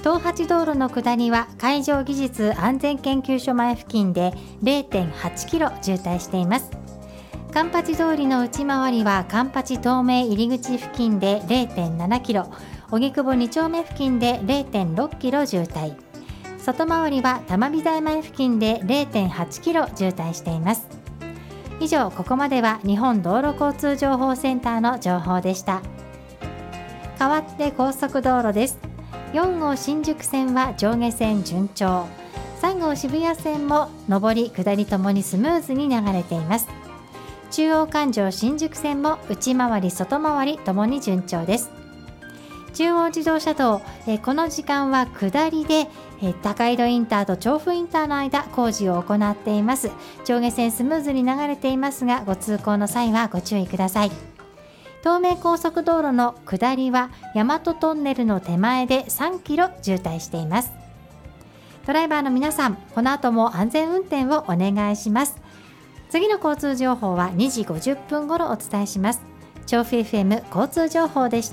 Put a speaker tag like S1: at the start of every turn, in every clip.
S1: 東八道路の下りは海上技術安全研究所前付近で 0.8 キロ渋滞しています。環八通りの内回りは環八東名入り口付近で 0.7 キロ、荻窪2丁目付近で 0.6 キロ渋滞、外回りは玉美大前付近で 0.8 キロ渋滞しています。以上、ここまでは日本道路交通情報センターの情報でした。代わって高速道路です。4号新宿線は上下線順調、3号渋谷線も上り下りともにスムーズに流れています。中央環状新宿線も内回り外回りともに順調です。中央自動車道、この時間は下りで、高井戸インターと調布インターの間工事を行っています。上下線スムーズに流れていますが、ご通行の際はご注意ください。東名高速道路の下りは大和トンネルの手前で3キロ渋滞しています。ドライバーの皆さん、この後も安全運転をお願いします。次の交通情報は2時50分頃お伝えします。調布 FM 交通情報でした。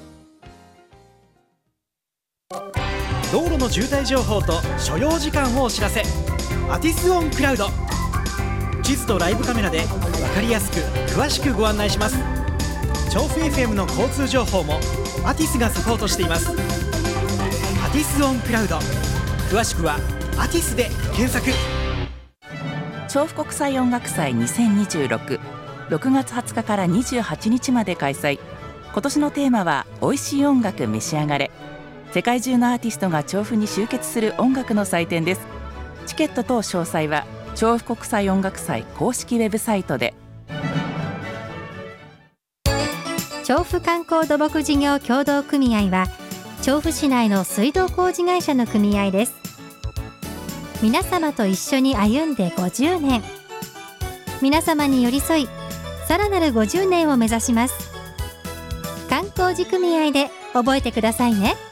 S2: 道路の渋滞情報と所要時間をお知らせ。アティスオンクラウド、地図とライブカメラで分かりやすく詳しくご案内します。調布 FM の交通情報もアティスがサポートしています。アティスオンクラウド、詳しくはアティスで検索。
S3: 調布国際音楽祭2026、6月20日から28日まで開催。今年のテーマは美味しい音楽召し上がれ。世界中のアーティストが調布に集結する音楽の祭典です。チケット等詳細は調布国際音楽祭公式ウェブサイトで。
S1: 調布観光土木事業協同組合は調布市内の水道工事会社の組合です。皆様と一緒に歩んで50年、皆様に寄り添いさらなる50年を目指します。観光地組合で覚えてくださいね。